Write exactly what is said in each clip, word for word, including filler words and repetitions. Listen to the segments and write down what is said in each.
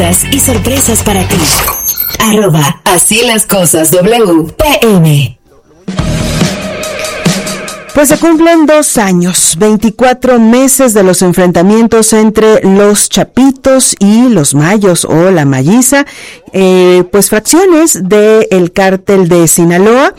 entrevistas y sorpresas para ti. Arroba Así las Cosas W P M. Pues se cumplen dos años, veinticuatro meses de los enfrentamientos entre los Chapitos y los Mayos o la Mayiza, eh, pues fracciones del cártel de Sinaloa.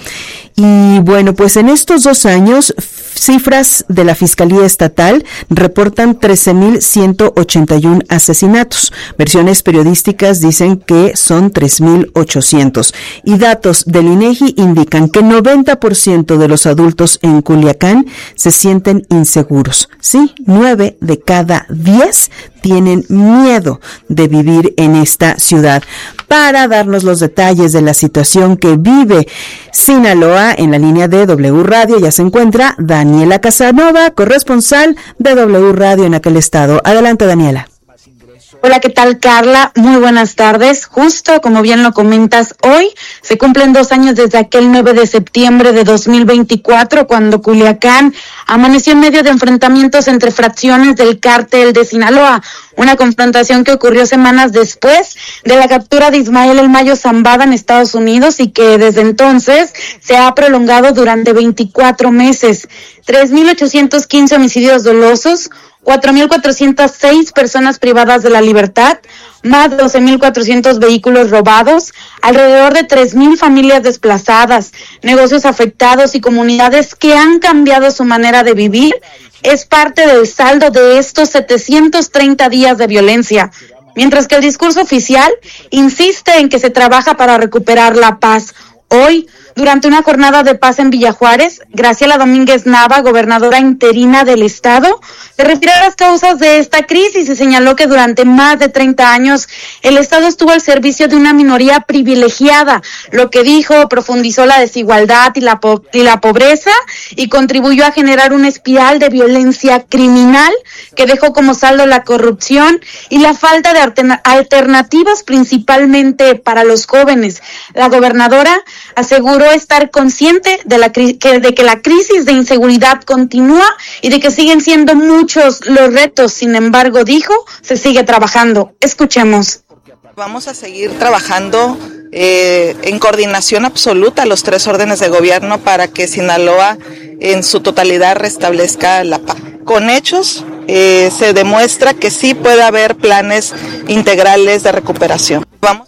Y bueno, pues en estos dos años, cifras de la Fiscalía Estatal reportan trece mil ciento ochenta y uno asesinatos. Versiones periodísticas dicen que son tres mil ochocientos. Y datos del INEGI indican que noventa por ciento de los adultos en Culiacán se sienten inseguros. Sí, nueve de cada diez tienen miedo de vivir en esta ciudad. Para darnos los detalles de la situación que vive Sinaloa, en la línea de W Radio ya se encuentra Daniela Casanova, corresponsal de W Radio en aquel estado. Adelante, Daniela. Hola, ¿qué tal, Carla? Muy buenas tardes. Justo como bien lo comentas, hoy se cumplen dos años desde aquel nueve de septiembre de dos mil veinticuatro, cuando Culiacán amaneció en medio de enfrentamientos entre fracciones del cártel de Sinaloa. Una confrontación que ocurrió semanas después de la captura de Ismael El Mayo Zambada en Estados Unidos y que desde entonces se ha prolongado durante veinticuatro meses. tres mil ochocientos quince homicidios dolosos, cuatro mil cuatrocientas seis personas privadas de la libertad, más de doce mil cuatrocientos vehículos robados, alrededor de tres mil familias desplazadas, negocios afectados y comunidades que han cambiado su manera de vivir, es parte del saldo de estos setecientos treinta días de violencia. Mientras que el discurso oficial insiste en que se trabaja para recuperar la paz. Hoy, durante una jornada de paz en Villa Juárez, Graciela Domínguez Nava, gobernadora interina del estado, se refirió a las causas de esta crisis y señaló que durante más de treinta años el estado estuvo al servicio de una minoría privilegiada, lo que dijo profundizó la desigualdad y la, po- y la pobreza y contribuyó a generar una espiral de violencia criminal que dejó como saldo la corrupción y la falta de alterna- alternativas principalmente para los jóvenes. La gobernadora aseguró estar consciente de, la, que, de que la crisis de inseguridad continúa y de que siguen siendo muchos los retos. Sin embargo, dijo, se sigue trabajando. Escuchemos. Vamos a seguir trabajando eh, en coordinación absoluta los tres órdenes de gobierno para que Sinaloa en su totalidad restablezca la paz. Con hechos eh, se demuestra que sí puede haber planes integrales de recuperación. Vamos.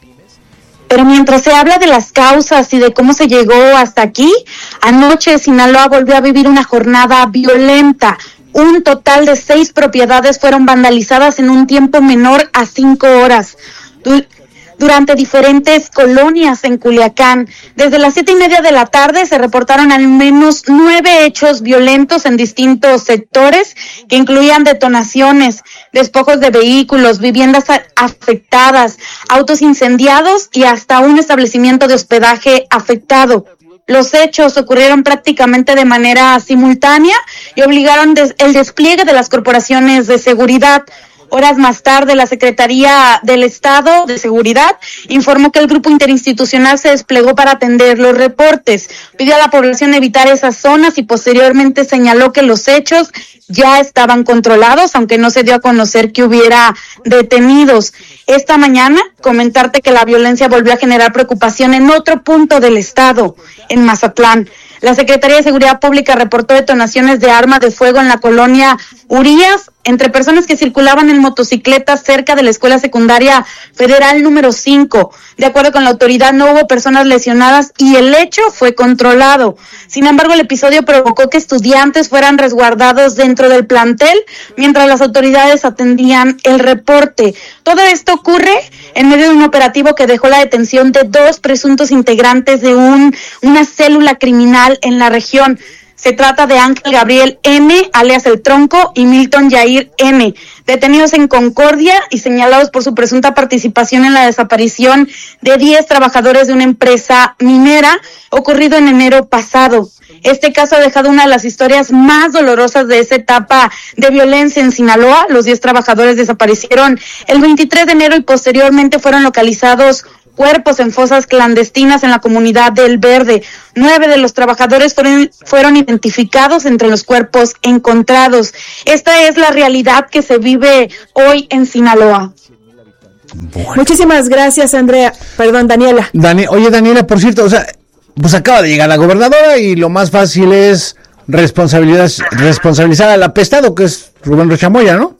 Pero mientras se habla de las causas y de cómo se llegó hasta aquí, anoche Sinaloa volvió a vivir una jornada violenta. Un total de seis propiedades fueron vandalizadas en un tiempo menor a cinco horas. Du- durante diferentes colonias en Culiacán. Desde las siete y media de la tarde se reportaron al menos nueve hechos violentos en distintos sectores que incluían detonaciones, despojos de vehículos, viviendas a- afectadas, autos incendiados y hasta un establecimiento de hospedaje afectado. Los hechos ocurrieron prácticamente de manera simultánea y obligaron des- el despliegue de las corporaciones de seguridad. Horas más tarde, la Secretaría del Estado de Seguridad informó que el grupo interinstitucional se desplegó para atender los reportes. Pidió a la población evitar esas zonas y posteriormente señaló que los hechos ya estaban controlados, aunque no se dio a conocer que hubiera detenidos. Esta mañana, comentarte que la violencia volvió a generar preocupación en otro punto del estado, en Mazatlán. La Secretaría de Seguridad Pública reportó detonaciones de armas de fuego en la colonia Urías entre personas que circulaban en motocicletas cerca de la Escuela Secundaria Federal número cinco. De acuerdo con la autoridad, no hubo personas lesionadas y el hecho fue controlado. Sin embargo, el episodio provocó que estudiantes fueran resguardados dentro del plantel mientras las autoridades atendían el reporte. Todo esto ocurre en medio de un operativo que dejó la detención de dos presuntos integrantes de un una célula criminal en la región. Se trata de Ángel Gabriel M., alias El Tronco, y Milton Yair M., detenidos en Concordia y señalados por su presunta participación en la desaparición de diez trabajadores de una empresa minera ocurrido en enero pasado. Este caso ha dejado una de las historias más dolorosas de esa etapa de violencia en Sinaloa. Los diez trabajadores desaparecieron el veintitrés de enero y posteriormente fueron localizados cuerpos en fosas clandestinas en la comunidad del Verde. Nueve de los trabajadores fueron, fueron identificados entre los cuerpos encontrados. Esta es la realidad que se vive hoy en Sinaloa. Bueno. Muchísimas gracias, Andrea. Perdón, Daniela. Dani, oye, Daniela, por cierto, o sea, pues acaba de llegar la gobernadora y lo más fácil es responsabilidad, responsabilizar al apestado, que es Rubén Rocha Moya, ¿no?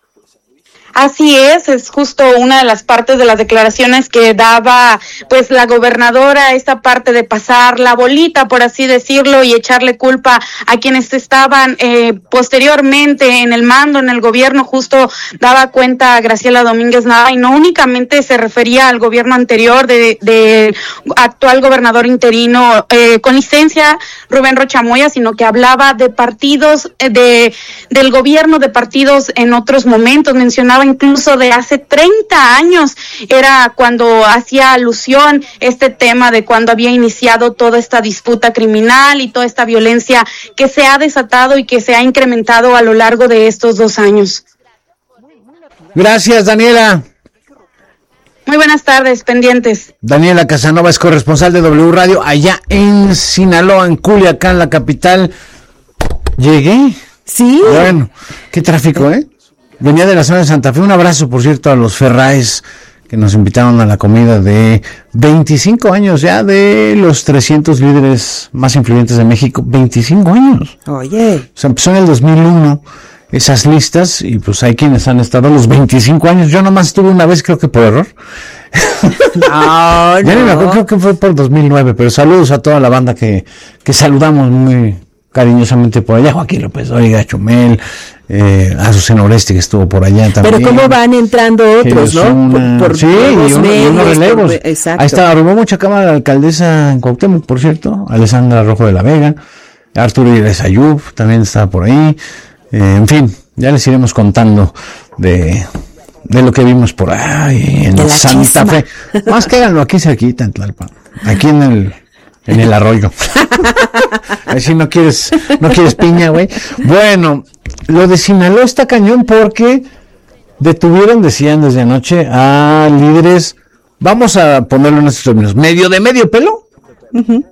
Así es, es justo una de las partes de las declaraciones que daba pues la gobernadora, esta parte de pasar la bolita, por así decirlo, y echarle culpa a quienes estaban eh, posteriormente en el mando, en el gobierno. Justo daba cuenta a Graciela Domínguez Nava, y no únicamente se refería al gobierno anterior de, de actual gobernador interino eh, con licencia, Rubén Rocha Moya, sino que hablaba de partidos, eh, de del gobierno de partidos en otros momentos. Mencionaba incluso de hace treinta años, era cuando hacía alusión este tema de cuando había iniciado toda esta disputa criminal y toda esta violencia que se ha desatado y que se ha incrementado a lo largo de estos dos años. Gracias, Daniela. Muy buenas tardes, pendientes. Daniela Casanova es corresponsal de W Radio allá en Sinaloa, en Culiacán, la capital. ¿Llegué? Sí. Bueno, qué tráfico, ¿eh? Venía de la zona de Santa Fe. Un abrazo, por cierto, a los Ferraes que nos invitaron a la comida de veinticinco años ya de los trescientos líderes más influyentes de México. veinticinco años. Oye. O sea, empezó en el dos mil uno esas listas y pues hay quienes han estado los veinticinco años. Yo nomás estuve una vez, creo que por error. No, no. Ya ni me acuerdo, creo que fue por dos mil nueve, pero saludos a toda la banda que, que saludamos muy cariñosamente por allá. Joaquín López Oiga, Chumel, eh, Azucena Oresti, que estuvo por allá también. Pero cómo van entrando otros, ¿no? Una, por, por sí, y, uno, medios, y unos relevos. Por, exacto. Ahí está, arrumó mucha cámara la alcaldesa en Cuauhtémoc, por cierto, Alessandra Rojo de la Vega, Arturo Iglesias Ayub también estaba por ahí. Eh, en fin, ya les iremos contando de, de lo que vimos por ahí en Santa chisma. Fe. Más que háganlo aquí cerquita en Tlalpan, aquí en el en el arroyo. A ver si no quieres, no quieres piña, güey. Bueno, lo de Sinaloa está cañón porque detuvieron, decían desde anoche, a líderes, vamos a ponerlo en estos términos, medio de medio pelo, uh-huh,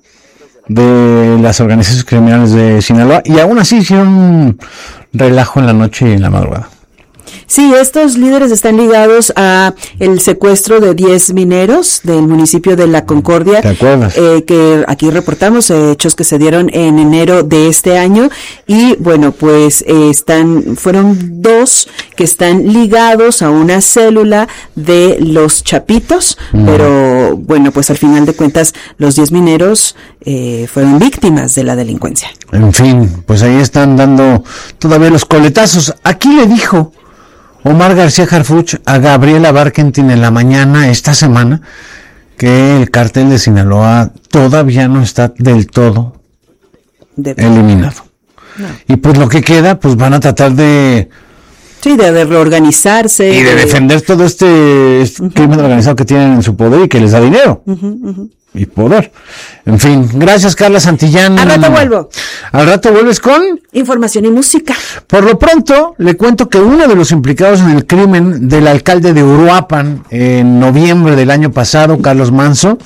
de las organizaciones criminales de Sinaloa, y aún así hicieron un relajo en la noche y en la madrugada. Sí, estos líderes están ligados a el secuestro de diez mineros del municipio de La Concordia. ¿Te acuerdas? Eh, que aquí reportamos eh, hechos que se dieron en enero de este año y bueno, pues eh, están, fueron dos que están ligados a una célula de los Chapitos, mm. pero bueno, pues al final de cuentas los diez mineros eh, fueron víctimas de la delincuencia. En fin, pues ahí están dando todavía los coletazos. Aquí le dijo Omar García Harfuch a Gabriela Barkentin en la mañana esta semana que el cártel de Sinaloa todavía no está del todo de eliminado. No. Y pues lo que queda, pues van a tratar de... Sí, de reorganizarse. Y de, de defender todo este, este uh-huh. crimen organizado que tienen en su poder y que les da dinero. Uh-huh, uh-huh. Y poder. En fin, gracias Carla Santillán. Al rato vuelvo. Al rato vuelves con... información y música. Por lo pronto, le cuento que uno de los implicados en el crimen del alcalde de Uruapan en noviembre del año pasado, Carlos Manso,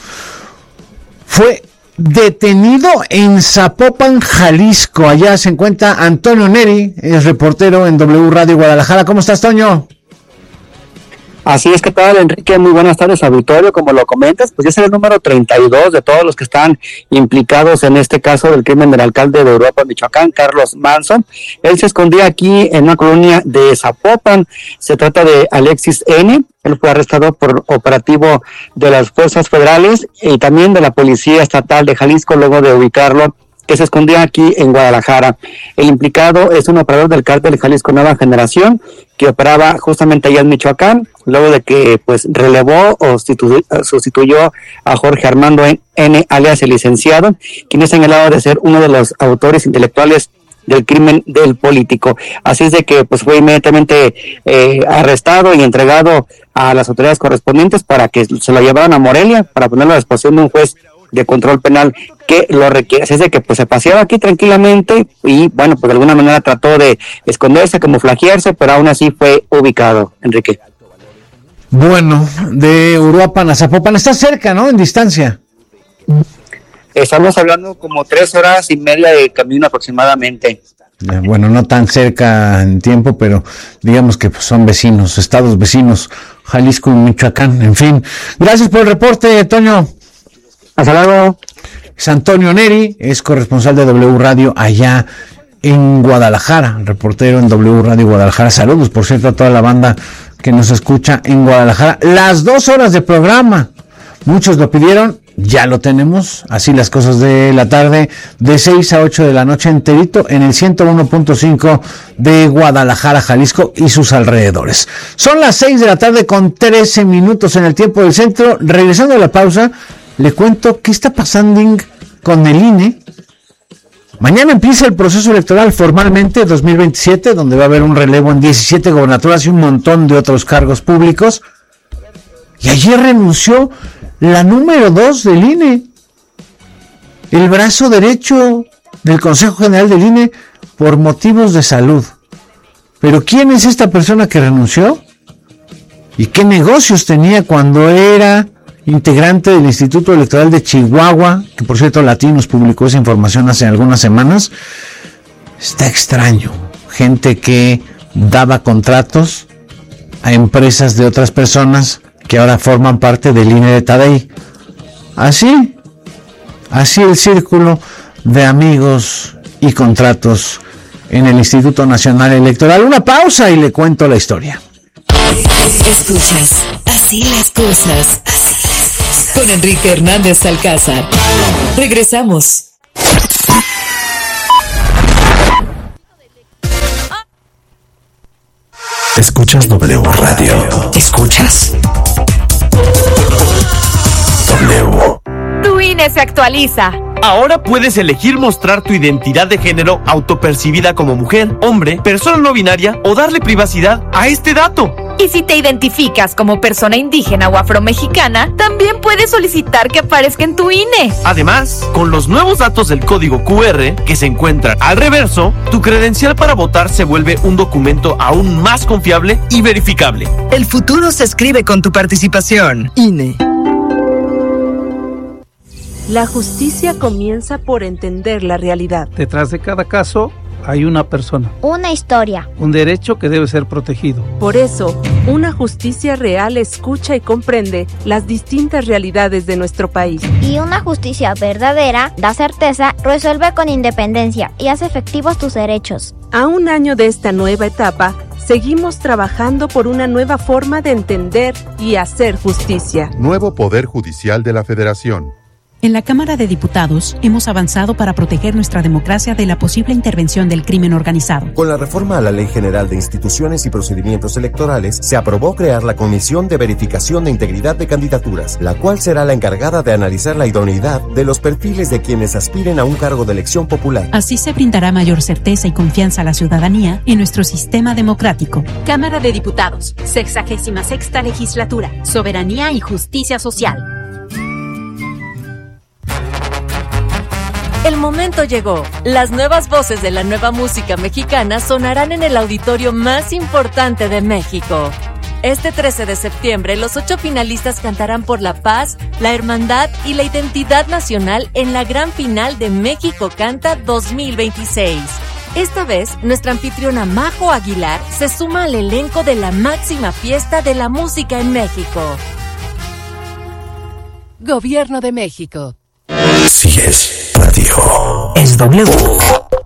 fue detenido en Zapopan, Jalisco. Allá se encuentra Antonio Neri, es reportero en W Radio Guadalajara. ¿Cómo estás, Toño? Así es, que tal, Enrique? Muy buenas tardes, auditorio. Como lo comentas, pues ya es el número treinta y dos de todos los que están implicados en este caso del crimen del alcalde de Uruapan, Michoacán, Carlos Manso. Él se escondía aquí en una colonia de Zapopan. Se trata de Alexis N. Él fue arrestado por operativo de las fuerzas federales y también de la Policía Estatal de Jalisco luego de ubicarlo, que se escondía aquí en Guadalajara. El implicado es un operador del cártel Jalisco Nueva Generación, que operaba justamente allá en Michoacán, luego de que pues relevó o sustitu- sustituyó a Jorge Armando N., alias el licenciado, quien es señalado de ser uno de los autores intelectuales del crimen del político. Así es de que pues fue inmediatamente eh, arrestado y entregado a las autoridades correspondientes para que se lo llevaran a Morelia, para ponerlo a disposición de un juez de control penal que lo requiere. Así es de que pues se paseaba aquí tranquilamente y bueno, pues de alguna manera trató de esconderse, camuflajearse, pero aún así fue ubicado, Enrique. Bueno, de Uruapan a Zapopan, está cerca, ¿no? En distancia. Estamos hablando como tres horas y media de camino aproximadamente. Bueno, no tan cerca en tiempo, pero digamos que pues, son vecinos, estados vecinos, Jalisco y Michoacán. En fin, gracias por el reporte, Toño. Hasta luego. Es Antonio Neri, es corresponsal de W Radio allá en Guadalajara, reportero en W Radio Guadalajara. Saludos, por cierto, a toda la banda que nos escucha en Guadalajara. Las dos horas de programa, muchos lo pidieron, ya lo tenemos, así las cosas de la tarde, de seis a ocho de la noche enterito, en el ciento uno punto cinco de Guadalajara, Jalisco y sus alrededores. Son las seis de la tarde con trece minutos en el tiempo del centro. Regresando a la pausa, le cuento qué está pasando con el I N E. Mañana empieza el proceso electoral formalmente dos mil veintisiete, donde va a haber un relevo en diecisiete gobernaturas y un montón de otros cargos públicos. Y ayer renunció la número dos del I N E, el brazo derecho del Consejo General del I N E, por motivos de salud. Pero ¿quién es esta persona que renunció? ¿Y qué negocios tenía cuando era integrante del Instituto Electoral de Chihuahua, que por cierto Latinos publicó esa información hace algunas semanas? Está extraño. Gente que daba contratos a empresas de otras personas que ahora forman parte del I N E de Tadei. Así, así el círculo de amigos y contratos en el Instituto Nacional Electoral. Una pausa y le cuento la historia. Escuchas Así las cosas, así las cosas, con Enrique Hernández Alcázar. Regresamos. Escuchas W Radio. Escuchas W. Tu I N E se actualiza. Ahora puedes elegir mostrar tu identidad de género autopercibida como mujer, hombre, persona no binaria o darle privacidad a este dato. Y si te identificas como persona indígena o afromexicana, también puedes solicitar que aparezca en tu I N E. Además, con los nuevos datos del código Q R que se encuentran al reverso, tu credencial para votar se vuelve un documento aún más confiable y verificable. El futuro se escribe con tu participación. I N E. La justicia comienza por entender la realidad. Detrás de cada caso hay una persona. Una historia. Un derecho que debe ser protegido. Por eso, una justicia real escucha y comprende las distintas realidades de nuestro país. Y una justicia verdadera da certeza, resuelve con independencia y hace efectivos tus derechos. A un año de esta nueva etapa, seguimos trabajando por una nueva forma de entender y hacer justicia. Nuevo Poder Judicial de la Federación. En la Cámara de Diputados hemos avanzado para proteger nuestra democracia de la posible intervención del crimen organizado. Con la reforma a la Ley General de Instituciones y Procedimientos Electorales, se aprobó crear la Comisión de Verificación de Integridad de Candidaturas, la cual será la encargada de analizar la idoneidad de los perfiles de quienes aspiren a un cargo de elección popular. Así se brindará mayor certeza y confianza a la ciudadanía en nuestro sistema democrático. Cámara de Diputados, sexagésima sexta legislatura, soberanía y justicia social. El momento llegó. Las nuevas voces de la nueva música mexicana sonarán en el auditorio más importante de México. Este trece de septiembre, los ocho finalistas cantarán por la paz, la hermandad y la identidad nacional en la gran final de México Canta dos mil veintiséis. Esta vez, nuestra anfitriona Majo Aguilar se suma al elenco de la máxima fiesta de la música en México. Gobierno de México. Si es radio. Es W.